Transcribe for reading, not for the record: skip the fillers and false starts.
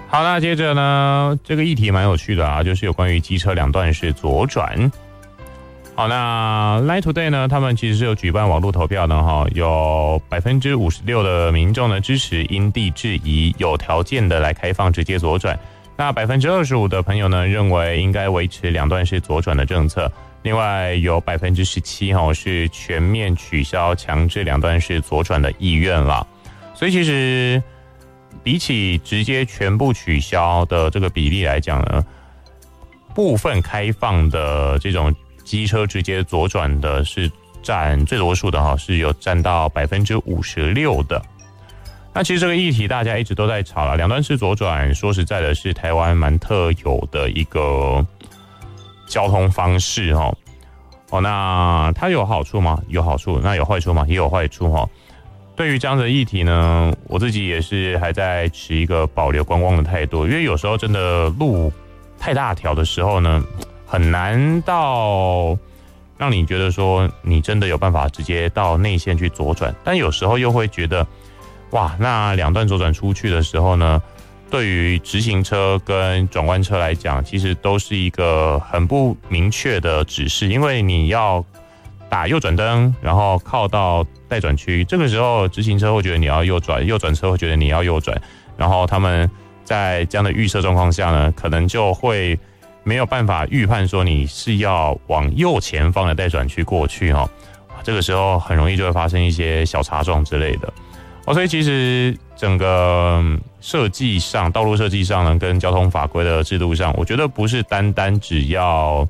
好，那接着呢，这个议题蛮有趣的啊，就是有关于机车两段式左转。好，那 Line Today 呢，他们其实是有举办网络投票的哈，有56%的民众呢支持因地制宜、有条件的来开放直接左转。那25%的朋友呢认为应该维持两段式左转的政策。另外有17%是全面取消强制两段式左转的意愿啦。所以其实比起直接全部取消的这个比例来讲呢，部分开放的这种机车直接左转的是占最多数的哈，是有占到56%的。那其实这个议题大家一直都在吵了，两段式左转说实在的是台湾蛮特有的一个交通方式哈。那它有好处吗？有好处。那有坏处吗？也有坏处哈。对于这样的议题呢，我自己也是还在持一个保留观望的态度，因为有时候真的路太大条的时候呢，很难到让你觉得说你真的有办法直接到内线去左转，但有时候又会觉得，哇，那两段左转出去的时候呢，对于直行车跟转弯车来讲，其实都是一个很不明确的指示，因为你要打右转灯，然后靠到待转区，这个时候直行车会觉得你要右转，右转车会觉得你要右转，然后他们在这样的预设状况下呢，可能就会没有办法预判说你是要往右前方的待转区过去哈，这个时候很容易就会发生一些小擦撞之类的。所以其实整个设计上，道路设计上呢，跟交通法规的制度上，我觉得不是单单只要